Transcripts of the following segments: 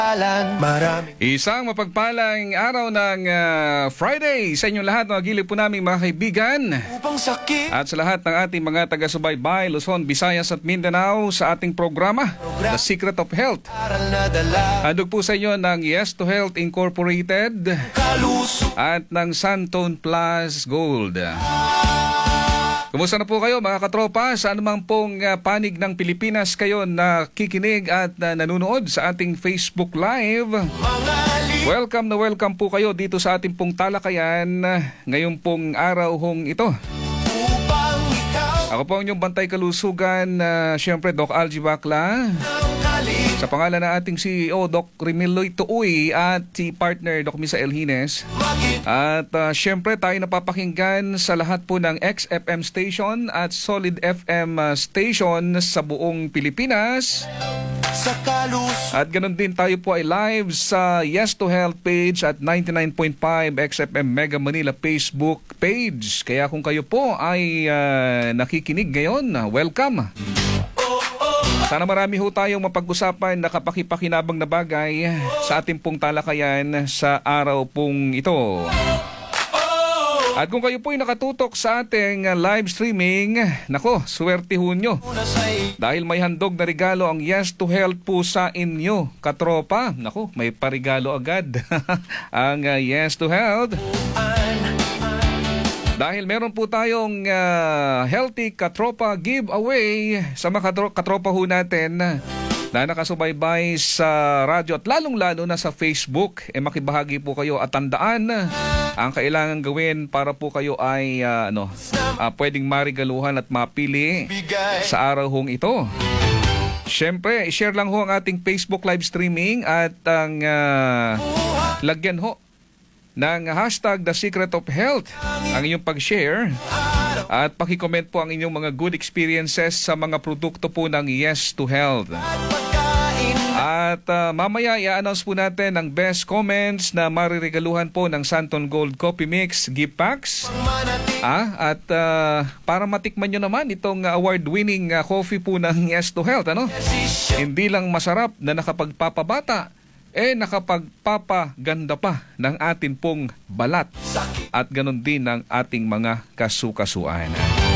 Isang mapagpalang araw ng Friday sa inyong lahat, mga gilid po namin mga kaibigan, at sa lahat ng ating mga taga-subaybay, Luzon, Visayas at Mindanao sa ating programa, The Secret of Health. Handog po sa inyo ng Yes to Health Incorporated at ng Santone Plus Gold. Kumusta na po kayo mga katropa? Sa anumang pong panig ng Pilipinas kayo na kikinig at nanonood sa ating Facebook Live. Welcome na welcome po kayo dito sa ating pong talakayan ngayong pong araw hong ito. Ako po ang inyong bantay kalusugan, siyempre Doc Algie Bacla. Sa pangalan ng ating CEO, Doc Remiloy Tuuy, at si partner, Doc Misael Hines. At siyempre tayo napapakinggan sa lahat po ng XFM station at Solid FM station sa buong Pilipinas. At ganun din tayo po ay live sa Yes to Health page at 99.5 XFM Mega Manila Facebook page. Kaya kung kayo po ay nakikinig ngayon, welcome. Sana marami ho tayong mapag-usapan na kapakipakinabang na bagay sa ating pong talakayan sa araw pong ito. At kung kayo po'y nakatutok sa ating live streaming, nako, swerte ho nyo. Dahil may handog na regalo ang Yes to Health po sa inyo, katropa. Nako, may parigalo agad ang Yes to Health. Dahil meron po tayong Healthy Katropa giveaway sa mga katropa ho natin na nakasubaybay sa radyo at lalong-lalo na sa Facebook. Makibahagi po kayo at tandaan ang kailangan gawin para po kayo ay pwedeng marigaluhan at mapili sa araw hong ito. Siyempre, i-share lang ho ang ating Facebook live streaming at ang lagyan ho ng hashtag The Secret of Health ang inyong pag-share at pakicomment po ang inyong mga good experiences sa mga produkto po ng Yes to Health. At mamaya i-announce po natin ang best comments na mariregaluhan po ng Santone Gold Coffee Mix gift packs. At para matikman nyo naman itong award-winning coffee po ng Yes to Health, hindi lang masarap na nakapagpapabata, nakapagpapaganda pa ng atin pong balat at ganun din ng ating mga kasukasuan.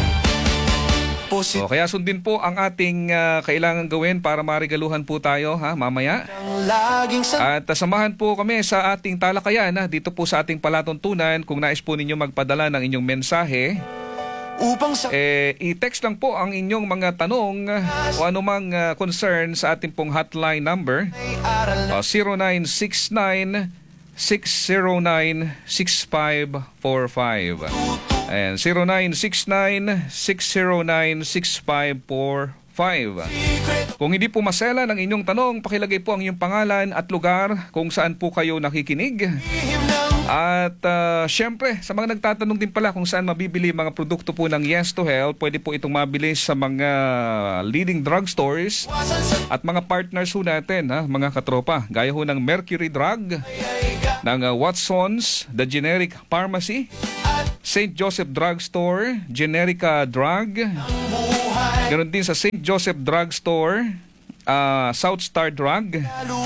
So, kaya sundin po ang ating kailangan gawin para marigaluhan po tayo mamaya. At samahan po kami sa ating talakayan dito po sa ating palatuntunan. Kung nais po ninyo magpadala ng inyong mensahe, i-text lang po ang inyong mga tanong o anumang concern sa ating pong hotline number 0969-609-6545 and 0969-609-6545. Kung hindi po masela ng inyong tanong, pakilagay po ang inyong pangalan at lugar kung saan po kayo nakikinig. At syempre, sa mga nagtatanong din pala kung saan mabibili mga produkto po ng Yes to Health, pwede po itong mabili sa mga leading drugstores at mga partners ho natin, mga katropa. Gaya ho ng Mercury Drug, ng Watson's, The Generic Pharmacy, St. Joseph Drugstore, Generica Drug, ganoon din sa St. Joseph Drugstore, South Star Drug,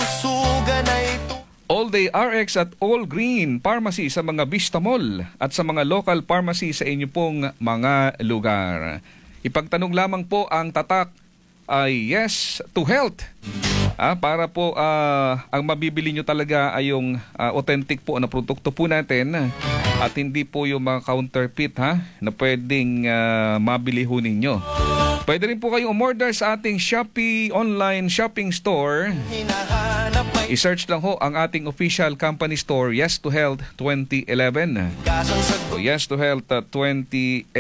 All Day RX at All Green Pharmacy sa mga Vista Mall at sa mga local pharmacy sa inyo pong mga lugar. Ipagtanong lamang po ang tatak ay Yes to Health. Para po ang mabibili nyo talaga ay yung authentic po na produkto po natin at hindi po yung mga counterfeit na pwedeng mabili ho ninyo. Pwede rin po kayong umorder sa ating Shopee online shopping store. I-search lang ho ang ating official company store, Yes to Health 2011. So, Yes to Health 2011.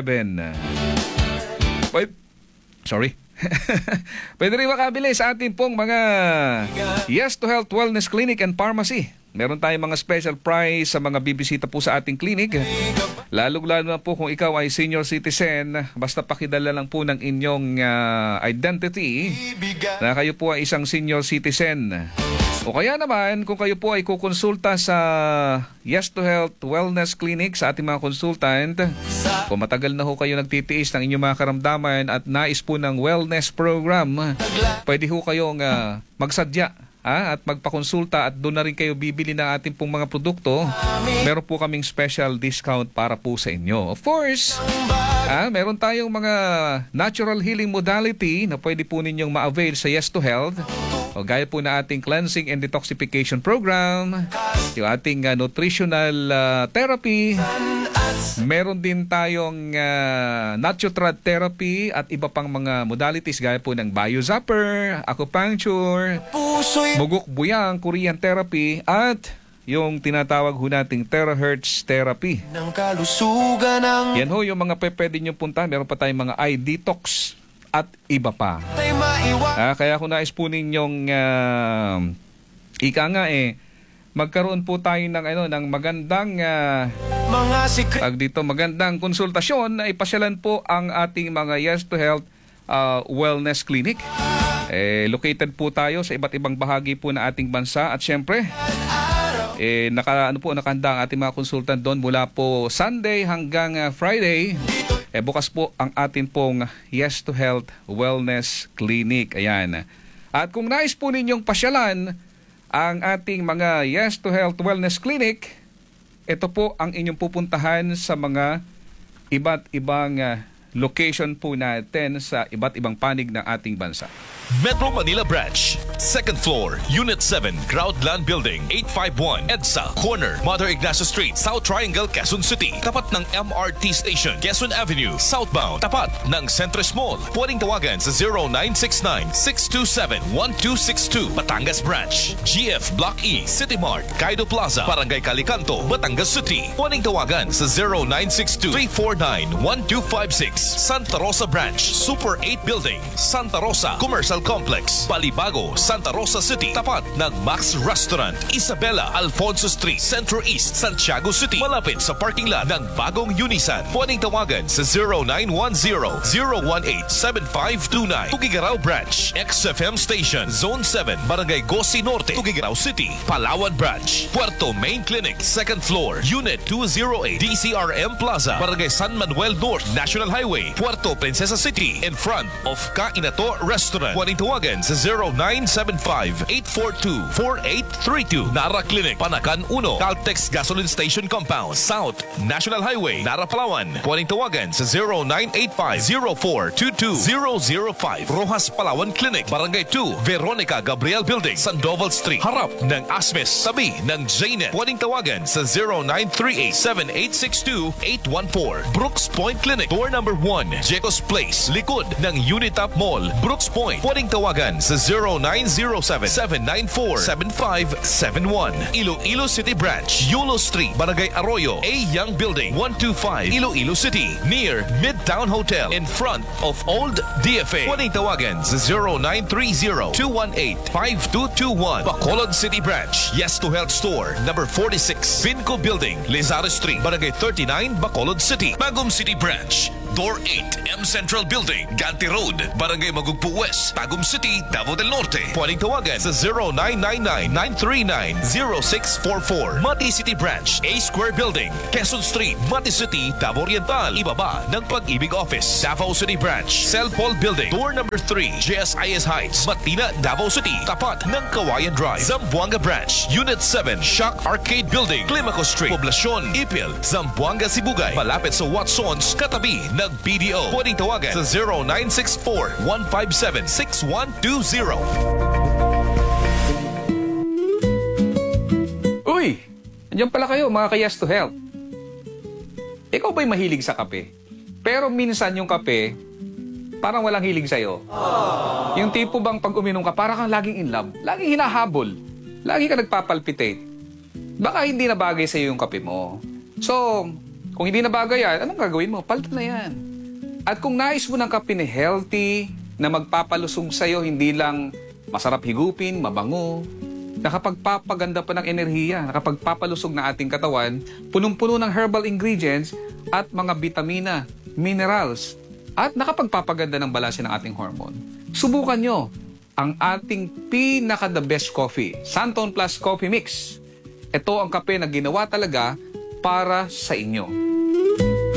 Pwede rin makabili sa ating pong mga Yes to Health Wellness Clinic and Pharmacy. Meron tayong mga special price sa mga bibisita po sa ating clinic. Lalo-lalo na po kung ikaw ay senior citizen, basta pakidala lang po ng inyong identity na kayo po ay isang senior citizen. O kaya naman, kung kayo po ay kukonsulta sa Yes to Health Wellness Clinic sa ating mga consultant, kung matagal na ho kayo nagtitiis ng inyong mga karamdaman at nais po ng wellness program, pwede ho kayong magsadya at magpakonsulta at doon na rin kayo bibili ng ating pong mga produkto, meron po kaming special discount para po sa inyo. Of course, meron tayong mga natural healing modality na pwede po ninyong ma-avail sa Yes to Health. O gaya po na ating cleansing and detoxification program, yung ating nutritional therapy, meron din tayong natural therapy at iba pang mga modalities gaya po ng biozapper, acupuncture, mugok buyang, Korean therapy, at yung tinatawag ho nating terahertz therapy. Yan ho yung mga pwede nyo punta. Meron pa tayong mga eye detox at iba pa. Kaya kung nais po ninyong magkaroon po tayo ng magandang magandang konsultasyon, na ipasyalan po ang ating mga Yes to Health Wellness Clinic. Located po tayo sa iba't ibang bahagi po na ating bansa, at syempre nakahanda ang ating mga konsultant doon mula po Sunday hanggang Friday. Bukas po ang atin pong Yes to Health Wellness Clinic. Ayan. At kung nais po ninyong pasyalan ang ating mga Yes to Health Wellness Clinic, ito po ang inyong pupuntahan sa mga iba't ibang location po natin sa iba't ibang panig ng ating bansa. Metro Manila Branch, 2nd floor, Unit 7, Groundland Building, 851 EDSA, corner, Mother Ignacio Street, South Triangle, Quezon City. Tapat ng MRT Station, Quezon Avenue, southbound. Tapat ng Centris Mall. Pwedeng tawagan sa 0969-627-1262. Batangas Branch, GF Block E, City Mart, Kaido Plaza, Barangay Calicanto, Batangas City. Pwedeng tawagan sa 0962-349-1256. Santa Rosa Branch, Super 8 Building, Santa Rosa Commercial Complex, Balibago, Santa Rosa City. Tapat ng Max Restaurant, Isabela, Alfonso Street, Centro East, Santiago City. Malapit sa parking lot ng bagong Unisan. Pwedeng tawagan sa 0910-018-7529. Tugigaraw Branch, XFM Station, Zone 7, Barangay Gosi Norte, Tugigaraw City. Palawan Branch, Puerto Main Clinic, 2nd floor, Unit 208, DCRM Plaza, Barangay San Manuel North, National Highway, Puerto Princesa City, in front of Kainato Restaurant. Pwedeng tawagan sa 0975-842-4832. Nara Clinic, Panakan 1, Caltex Gasoline Station Compound, South National Highway, Nara, Palawan. Pwedeng tawagan sa 0985-0422-005. Rojas Palawan Clinic, Barangay 2, Veronica Gabriel Building, Sandoval Street, harap ng Asmes, tabi ng Jnet. Pwedeng tawagan sa 0938-7862-814. Brooks Point Clinic, door number 1, Jecos Place, likod ng Unitap Mall, Brooks Point. Pwedeng tawagan sa 0907-794-7571. Iloilo City Branch, Yulo Street, Barangay Arroyo, A. Young Building, 125, Iloilo City, near Midtown Hotel, in front of Old DFA. Pwedeng tawagan sa 0930-218-5221. Bacolod City Branch, Yes to Health Store, number 46, Vinco Building, Lizardo Street, Barangay 39, Bacolod City. Bagum City Branch, Door 8, M Central Building, Ganti Road, Barangay Magugpo West, Tagum City, Davao del Norte. Pwedeng tawagan sa 0999-939-0644. Mati City Branch, A Square Building, Quezon Street, Mati City, Davao Oriental. Ibaba ng Pag-ibig Office. Davao City Branch, Cell Paul Building, door number 3, JSIS Heights, Matina, Davao City. Tapat ng Kawayan Drive. Zamboanga Branch, Unit 7, Shock Arcade Building, Climaco Street, Poblacion, Ipil, Zamboanga, Sibugay. Malapit sa Watsons, katabi ng BDO. Pwedeng tawagan sa 0964-157-6120. Uy! Andiyan pala kayo, mga ka-Yes to Health. Ikaw ba'y mahilig sa kape? Pero minsan yung kape, parang walang hilig sa'yo. Yung tipo bang pag uminom ka, parang kang laging in love, laging hinahabol, lagi ka nagpapalpitate. Baka hindi na bagay sa'yo yung kape mo. So, kung hindi na bagay yan, anong gagawin mo? Palitan na yan. At kung nais mo ng kape na healthy, na magpapalusog sa'yo, hindi lang masarap higupin, mabango, nakapagpapaganda pa ng enerhiya, nakapagpapalusog na ating katawan, punong-puno ng herbal ingredients at mga vitamina, minerals, at nakapagpapaganda ng balanse ng ating hormone. Subukan nyo ang ating pinaka-the best coffee, Santon Plus Coffee Mix. Ito ang kape na ginawa talaga para sa inyo.